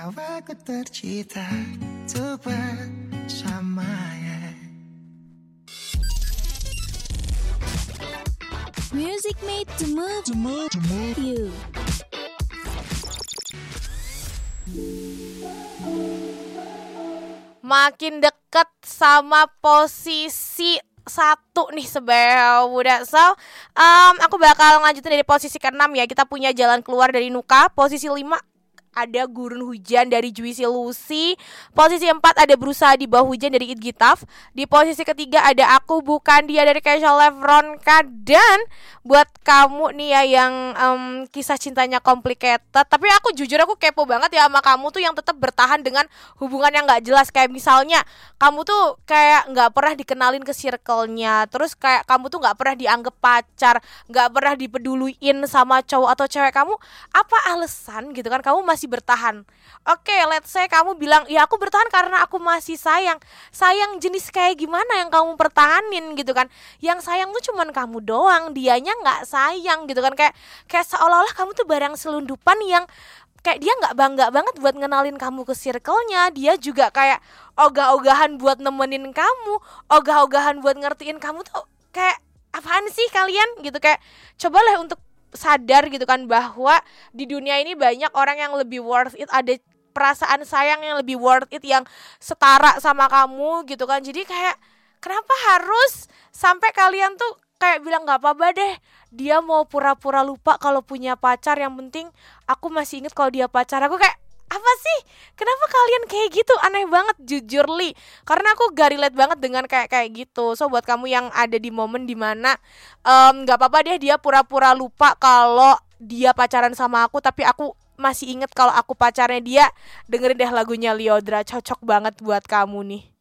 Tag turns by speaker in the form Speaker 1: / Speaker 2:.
Speaker 1: aku tercipta untuk bersama ya.
Speaker 2: Music made to move you.
Speaker 3: Makin deket sama posisi 1 nih sebenarnya udah. So aku bakal lanjutin dari posisi ke-6 ya. Kita punya Jalan Keluar dari Nuka. Posisi 5 ada Gurun Hujan dari Juicy Lucy. Posisi 4 ada Berusaha di Bawah Hujan dari It Gitaf. Di posisi ketiga ada Aku Bukan Dia dari Kesha Levronka. Dan buat kamu nih ya yang kisah cintanya complicated, tapi aku jujur aku kepo banget ya sama kamu tuh yang tetap bertahan dengan hubungan yang gak jelas. Kayak misalnya kamu tuh kayak gak pernah dikenalin ke circle-nya, terus kayak kamu tuh gak pernah dianggap pacar, gak pernah dipeduliin sama cowok atau cewek kamu. Apa alasan gitu kan kamu masih bertahan? Oke, let's say kamu bilang, ya aku bertahan karena aku masih sayang. Sayang jenis kayak gimana yang kamu pertahanin gitu kan? Yang sayang tuh cuman kamu doang, dianya nggak sayang gitu kan. Kayak seolah-olah kamu tuh barang selundupan yang kayak dia nggak bangga banget buat ngenalin kamu ke circle-nya. Dia juga kayak ogah-ogahan buat nemenin kamu, ogah-ogahan buat ngertiin kamu tuh. Kayak apaan sih kalian gitu? Kayak cobalah untuk sadar gitu kan bahwa di dunia ini banyak orang yang lebih worth it, ada perasaan sayang yang lebih worth it yang setara sama kamu gitu kan. Jadi kayak kenapa harus sampai kalian tuh kayak bilang gak apa-apa deh dia mau pura-pura lupa kalau punya pacar, yang penting aku masih inget kalau dia pacar aku. Kayak apa sih? Kenapa kalian kayak gitu? Aneh banget jujur Li. Karena aku gak relate banget dengan kayak gitu. So buat kamu yang ada di momen dimana gak apa-apa deh dia pura-pura lupa kalau dia pacaran sama aku, tapi aku masih inget kalau aku pacarnya dia, dengerin deh lagunya Lyodra. Cocok banget buat kamu nih.